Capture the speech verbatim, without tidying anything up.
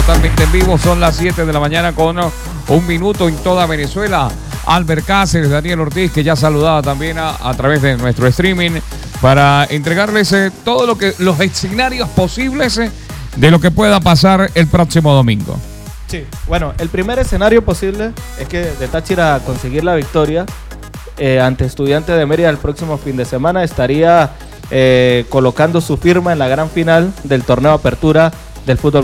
totalmente en vivo. Son las siete de la mañana con un minuto en toda Venezuela. Albert Cáceres, Daniel Ortiz, que ya saludaba también a, a través de nuestro streaming, para entregarles eh, todo lo que los escenarios posibles eh, de lo que pueda pasar el próximo domingo. Sí, bueno, el primer escenario posible es que de Táchira conseguir la victoria eh, ante Estudiantes de Mérida el próximo fin de semana estaría eh, colocando su firma en la gran final del torneo Apertura del fútbol